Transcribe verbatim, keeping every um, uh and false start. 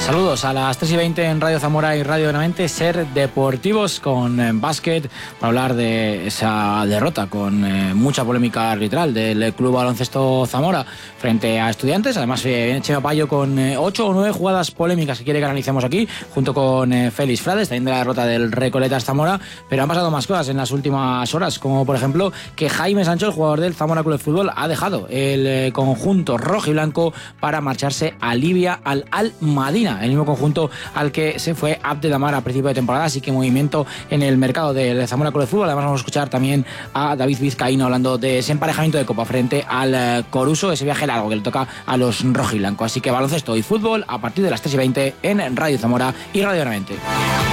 Saludos a las tres y veinte en Radio Zamora y Radio Benavente, Ser Deportivos con eh, básquet, para hablar de esa derrota con eh, mucha polémica arbitral del Club Baloncesto Zamora frente a Estudiantes. Además, eh, viene Chema Payo con eh, ocho o nueve jugadas polémicas que quiere que analicemos aquí, junto con eh, Félix Frades, también de la derrota del Recoletas Zamora. Pero han pasado más cosas en las últimas horas, como por ejemplo que Jaime Sancho, el jugador del Zamora Club de Fútbol, ha dejado el eh, conjunto rojo y blanco para marcharse a Libia, al Al-Madina, el mismo conjunto al que se fue Abdelhamar a principio de temporada. Así que movimiento en el mercado del Zamora Club de Fútbol. Además, vamos a escuchar también a David Vizcaíno hablando de ese emparejamiento de Copa frente al Coruso, ese viaje largo que le toca a los rojiblancos. Así que baloncesto y fútbol a partir de las tres y veinte en Radio Zamora y Radio Benavente.